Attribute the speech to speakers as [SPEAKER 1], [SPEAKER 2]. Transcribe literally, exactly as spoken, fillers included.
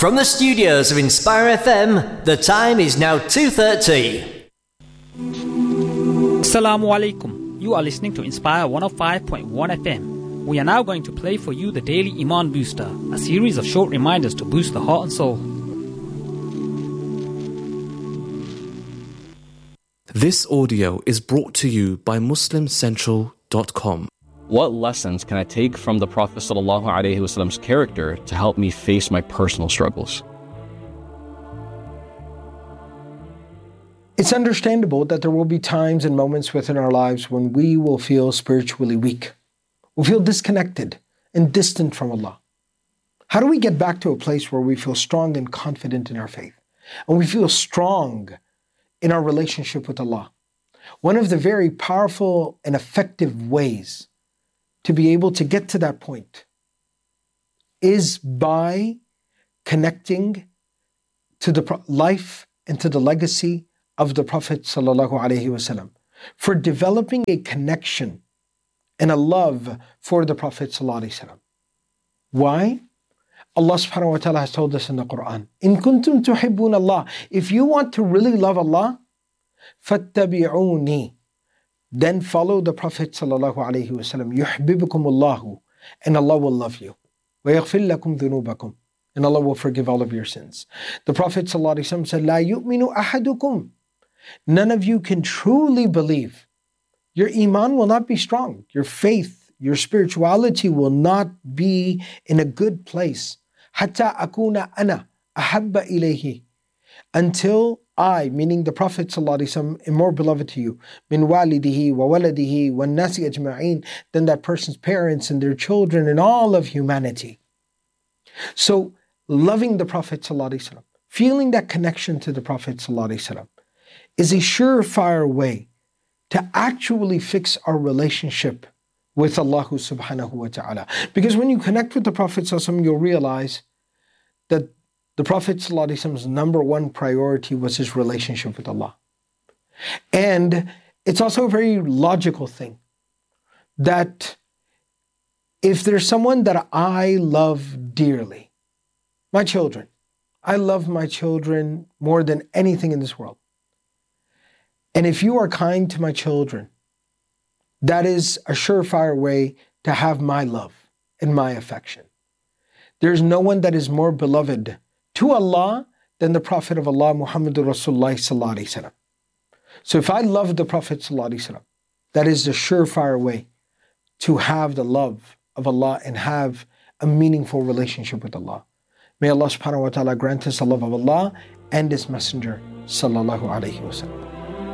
[SPEAKER 1] From the studios of Inspire F M, the time is now two thirty.
[SPEAKER 2] Assalamu alaikum. You are listening to Inspire one oh five point one F M. We are now going to play for you the Daily Iman Booster, a series of short reminders to boost the heart and soul.
[SPEAKER 3] This audio is brought to you by Muslim Central dot com.
[SPEAKER 4] What lessons can I take from the Prophet ﷺ's character to help me face my personal struggles?
[SPEAKER 5] It's understandable that there will be times and moments within our lives when we will feel spiritually weak. We'll feel disconnected and distant from Allah. How do we get back to a place where we feel strong and confident in our faith, and we feel strong in our relationship with Allah? One of the very powerful and effective ways to be able to get to that point is by connecting to the life and to the legacy of the Prophet ﷺ, for developing a connection and a love for the Prophet ﷺ. Why? Allah subhanahu wa ta'ala has told us in the Quran, "In kuntum tuhibbun Allah," if you want to really love Allah, fattabi'uni, then follow the Prophet sallallahu alaihi wasallam. يُحْبِبُكُمُ اللَّهُ, and Allah will love you. وَيَغْفِرْ لَكُمْ ذُنُوبَكُمْ, and Allah will forgive all of your sins. The Prophet sallallahu alaihi wasallam said, لَا يُؤْمِنُ أَحَدُكُمْ, none of you can truly believe. Your iman will not be strong. Your faith, your spirituality will not be in a good place. حَتَّى أَكُونَ أَنَا أَحَبَّ إِلَيْهِ, until I, meaning the Prophet ﷺ, am more beloved to you, min walidihi wa waladihi wa nasi ajma'in, than that person's parents and their children and all of humanity. So, loving the Prophet ﷺ, feeling that connection to the Prophet ﷺ, is a surefire way to actually fix our relationship with Allah subhanahu wa ta'ala. Because when you connect with the Prophet ﷺ, you'll realize that the Prophet ﷺ's number one priority was his relationship with Allah. And it's also a very logical thing that if there's someone that I love dearly, my children, I love my children more than anything in this world. And if you are kind to my children, that is a surefire way to have my love and my affection. There's no one that is more beloved to Allah than the Prophet of Allah, Muhammadur Rasulullah sallallahu alaihi wasallam. So if I love the Prophet sallallahu alaihi wasallam, that is the surefire way to have the love of Allah and have a meaningful relationship with Allah. May Allah subhanahu wa ta'ala grant us the love of Allah and His Messenger sallallahu alaihi wasallam.